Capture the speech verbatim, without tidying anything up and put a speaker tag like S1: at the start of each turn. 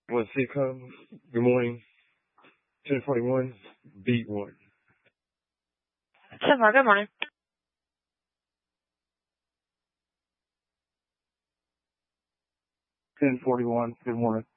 S1: One C Cubs. Good morning. ten forty-one, beat one.
S2: ten four, good morning.
S1: ten forty-one, good morning.